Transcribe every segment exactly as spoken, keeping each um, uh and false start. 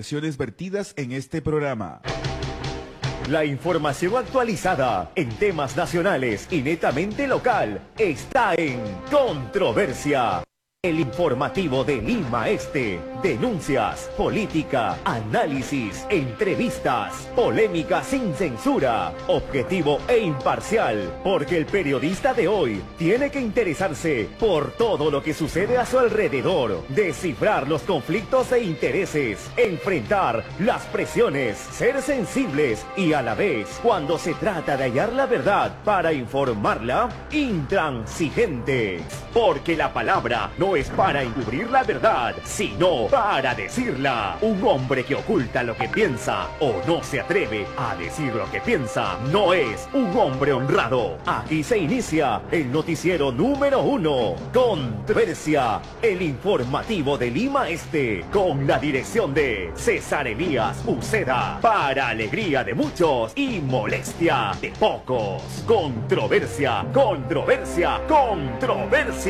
expresiones vertidas en este programa. La información actualizada en temas nacionales y netamente local está en Controversia. El informativo de Lima Este. Denuncias, política, análisis, entrevistas, polémica sin censura, objetivo e imparcial, porque el periodista de hoy tiene que interesarse por todo lo que sucede a su alrededor, descifrar los conflictos e intereses, enfrentar las presiones, ser sensibles y a la vez, cuando se trata de hallar la verdad para informarla, intransigentes. Porque la palabra no es para encubrir la verdad, sino para decirla. Un hombre que oculta lo que piensa o no se atreve a decir lo que piensa no es un hombre honrado. Aquí se inicia el noticiero número uno, Controversia, el informativo de Lima Este, con la dirección de César Elías Uceda, para alegría de muchos y molestia de pocos. Controversia, controversia, controversia.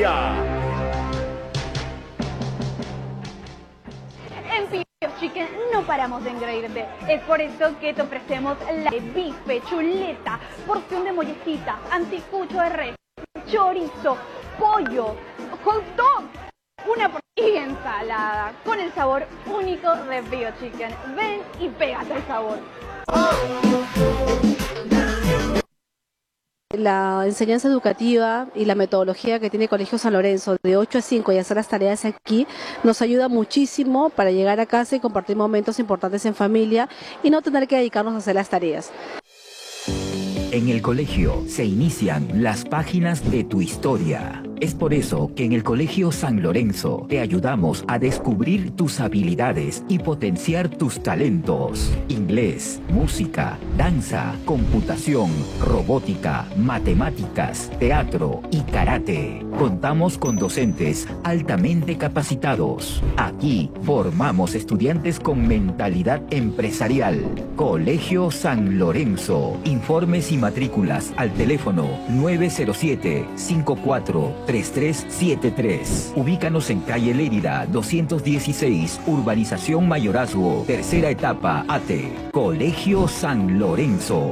En Pío Chicken no paramos de engreírte. Es por eso que te ofrecemos la de bife, chuleta, porción de mollejita, anticucho de res, chorizo, pollo, hot dog, una por... y ensalada, con el sabor único de Pío Chicken. Ven y pégate el sabor. La enseñanza educativa y la metodología que tiene Colegio San Lorenzo de ocho a cinco y hacer las tareas aquí nos ayuda muchísimo para llegar a casa y compartir momentos importantes en familia y no tener que dedicarnos a hacer las tareas. En el colegio se inician las páginas de tu historia. Es por eso que en el Colegio San Lorenzo te ayudamos a descubrir tus habilidades y potenciar tus talentos. Inglés, música, danza, computación, robótica, matemáticas, teatro y karate. Contamos con docentes altamente capacitados. Aquí formamos estudiantes con mentalidad empresarial. Colegio San Lorenzo. Informes y matrículas al teléfono nueve cero siete, cinco cuatro tres tres siete tres. Ubícanos en calle Lérida doscientos dieciséis, Urbanización Mayorazgo, tercera etapa A T. Colegio San Lorenzo.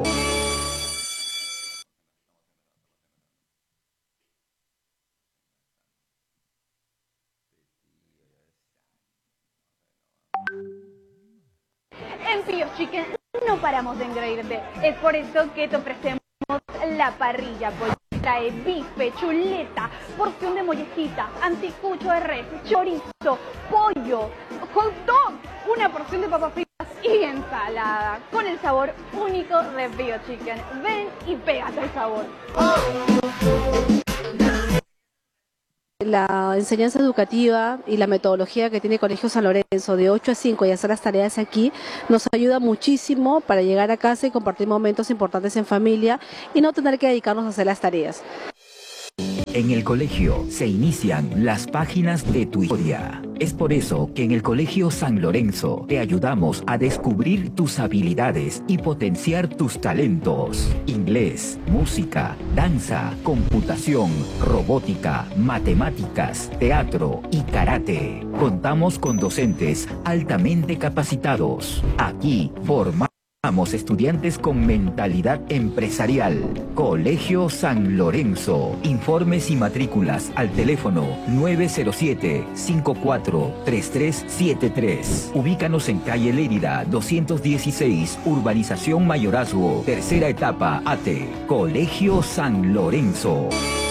En Pío Chicken no paramos de engreírte. Es por eso que te ofrecemos la parrilla, pollo. Trae bife, chuleta, porción de mollejita, anticucho de res, chorizo, pollo, hot dog, una porción de papas fritas y ensalada, con el sabor único de Pío Chicken. Ven y pégate el sabor. La enseñanza educativa y la metodología que tiene Colegio San Lorenzo de ocho a cinco y hacer las tareas aquí nos ayuda muchísimo para llegar a casa y compartir momentos importantes en familia y no tener que dedicarnos a hacer las tareas. En el colegio se inician las páginas de tu historia. Es por eso que en el Colegio San Lorenzo te ayudamos a descubrir tus habilidades y potenciar tus talentos. Inglés, música, danza, computación, robótica, matemáticas, teatro y karate. Contamos con docentes altamente capacitados. Aquí formamos estudiantes con mentalidad empresarial. Colegio San Lorenzo. Informes y matrículas al teléfono nueve cero siete, cinco cuatro tres tres siete tres. Ubícanos en calle Lérida doscientos dieciséis, Urbanización Mayorazgo, tercera etapa A T. Colegio San Lorenzo.